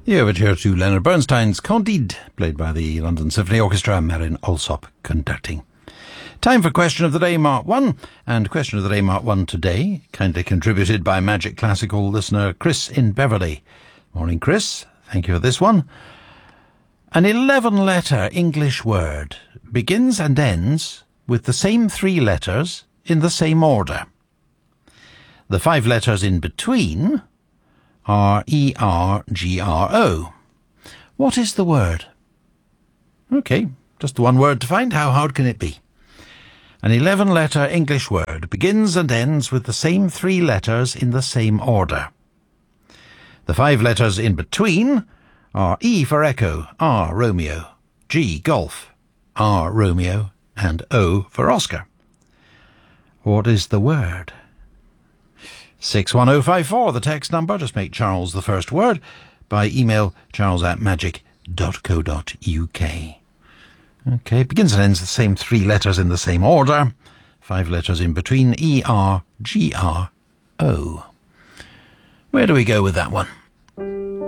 The overture to Leonard Bernstein's Candide, played by the London Symphony Orchestra, Marin Alsop conducting. Time for Question of the Day, Mark 1. And Question of the Day, Mark 1 today, kindly contributed by Magic Classical listener Chris in Beverley. Morning, Chris. Thank you for this one. An 11-letter English word begins and ends with the same 3 letters in the same order. The 5 letters in between are E-R-G-R-O. What is the word? Okay, just one word to find. How hard can it be? An 11-letter English word begins and ends with the same 3 letters in the same order. The 5 letters in between are E for Echo, R Romeo, G Golf, R Romeo, and O for Oscar. What is the word? 61054, the text number. Just make Charles the first word. By email, charles@magic.co.uk. Okay, begins and ends the same 3 letters in the same order. 5 letters in between, E-R-G-R-O. Where do we go with that one?